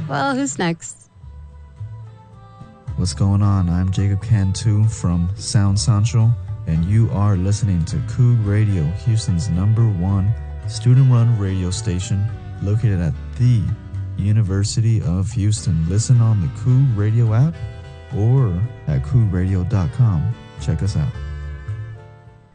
Well, who's next? What's going on? I'm Jacob Cantu from Sound Central, and you are listening to Coog Radio, Houston's #1 student-run radio station located at the University of Houston. Listen on the Coog Radio app or at coogradio.com. Check us out.